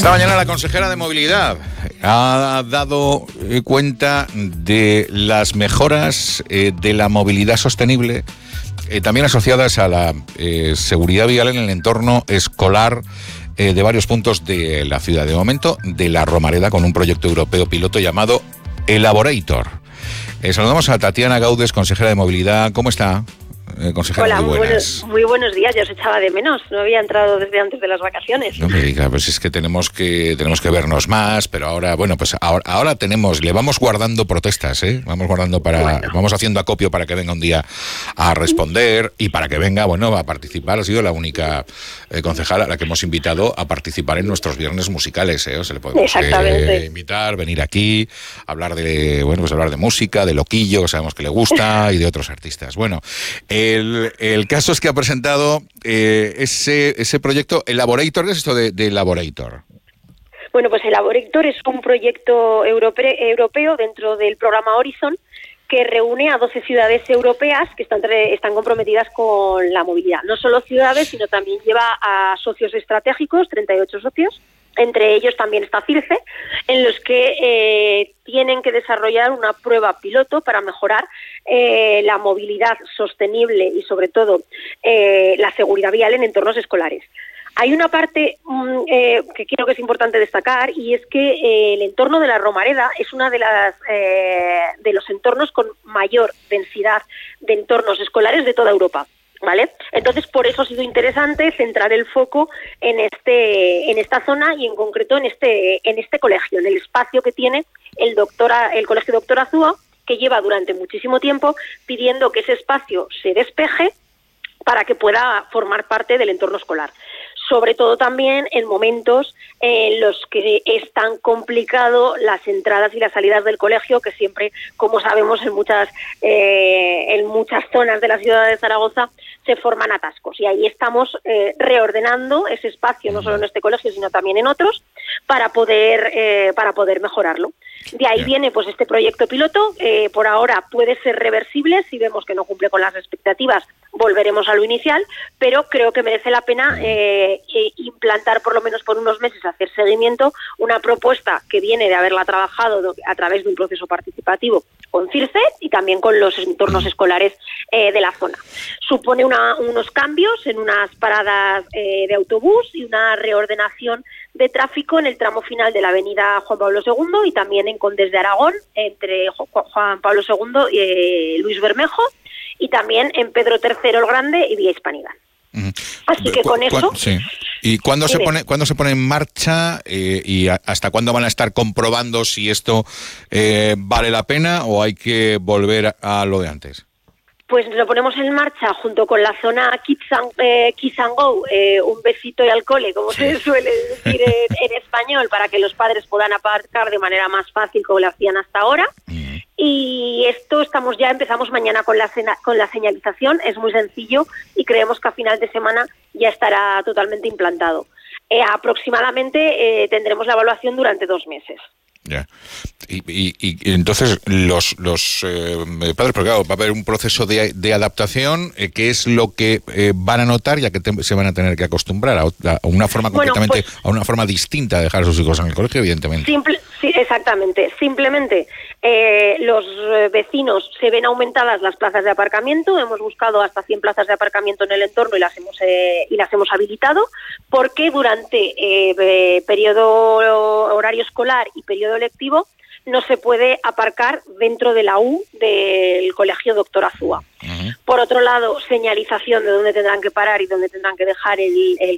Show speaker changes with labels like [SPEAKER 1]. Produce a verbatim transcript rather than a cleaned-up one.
[SPEAKER 1] Esta mañana la consejera de Movilidad ha dado cuenta de las mejoras eh, de la movilidad sostenible, eh, también asociadas a la eh, seguridad vial en el entorno escolar eh, de varios puntos de la ciudad. De momento, de la Romareda, con un proyecto europeo piloto llamado Elaborator. Eh, saludamos a Tatiana Gaudes, consejera de Movilidad. ¿Cómo está? Eh, consejera,
[SPEAKER 2] Hola,
[SPEAKER 1] muy,
[SPEAKER 2] muy buenos, muy buenos días. Ya os echaba de menos. No había entrado desde antes de las vacaciones.
[SPEAKER 1] No me diga, pues es que tenemos que tenemos que vernos más, pero ahora, bueno, pues ahora, ahora tenemos, le vamos guardando protestas, ¿eh? Vamos guardando para, bueno. vamos haciendo acopio para que venga un día a responder y para que venga, bueno, a participar. Ha sido la única eh, concejala a la que hemos invitado a participar en nuestros viernes musicales, ¿eh? O sea, le podemos eh, invitar, venir aquí, hablar de, bueno, pues hablar de música, de Loquillo, que sabemos que le gusta, y de otros artistas. Bueno, el, el caso es que ha presentado eh, ese, ese proyecto Elaborator. ¿Qué es esto de, de Elaborator?
[SPEAKER 2] Bueno, pues Elaborator es un proyecto europe, europeo dentro del programa Horizon, que reúne a doce ciudades europeas que están, están comprometidas con la movilidad. No solo ciudades, sino también lleva a socios estratégicos, treinta y ocho socios. Entre ellos también está CIRCE, en los que eh, tienen que desarrollar una prueba piloto para mejorar eh, la movilidad sostenible y, sobre todo, eh, la seguridad vial en entornos escolares. Hay una parte um, eh, que creo que es importante destacar, y es que eh, el entorno de la Romareda es uno de, las, eh, de los entornos con mayor densidad de entornos escolares de toda Europa. ¿Vale? Entonces, por eso ha sido interesante centrar el foco en este, en esta zona y en concreto en este, en este colegio, en el espacio que tiene el doctora, el Colegio Doctor Azúa, que lleva durante muchísimo tiempo pidiendo que ese espacio se despeje para que pueda formar parte del entorno escolar. Sobre todo también en momentos en los que es tan complicado las entradas y las salidas del colegio, que siempre, como sabemos, en muchas eh, en muchas zonas de la ciudad de Zaragoza se forman atascos. Y ahí estamos eh, reordenando ese espacio, no solo en este colegio, sino también en otros, para poder eh, para poder mejorarlo. De ahí viene pues este proyecto piloto. Eh, por ahora puede ser reversible. Si vemos que no cumple con las expectativas, volveremos a lo inicial, pero creo que merece la pena eh, eh, implantar, por lo menos por unos meses, hacer seguimiento, una propuesta que viene de haberla trabajado a través de un proceso participativo con CIRCE y también con los entornos escolares eh, de la zona. Supone una, unos cambios en unas paradas eh, de autobús y una reordenación de tráfico en el tramo final de la avenida Juan Pablo segundo y también en Condes de Aragón, entre Juan Pablo segundo y eh, Luis Bermejo, y también en Pedro tercero el Grande y Vía Hispanidad. Uh-huh. Así que con eso...
[SPEAKER 1] Sí. ¿Y cuándo se pone cuándo se pone en marcha eh, y a, hasta cuándo van a estar comprobando si esto eh, vale la pena o hay que volver a, a lo de antes?
[SPEAKER 2] Pues lo ponemos en marcha junto con la zona Kids and, eh, Kids and Go, eh, un besito y al cole, como sí. se suele decir en, en español, para que los padres puedan aparcar de manera más fácil como lo hacían hasta ahora. Mm. Y esto estamos ya, empezamos mañana con la, cena, con la señalización, es muy sencillo y creemos que a final de semana ya estará totalmente implantado. Eh, aproximadamente eh, tendremos la evaluación durante dos meses.
[SPEAKER 1] Ya. Y, y, y entonces los los eh, padres, porque claro, va a haber un proceso de, de adaptación, eh, ¿qué es lo que eh, van a notar, ya que te, se van a tener que acostumbrar a, a una forma completamente, bueno, pues, a una forma distinta de dejar a sus hijos en el colegio, evidentemente?
[SPEAKER 2] Simple, sí, exactamente. Simplemente eh, los vecinos se ven aumentadas las plazas de aparcamiento. Hemos buscado hasta cien plazas de aparcamiento en el entorno y las hemos eh, y las hemos habilitado, porque durante eh, periodo horario escolar y periodo lectivo no se puede aparcar dentro de la U del Colegio Doctor Azúa. Uh-huh. Por otro lado, señalización de dónde tendrán que parar y dónde tendrán que dejar el, el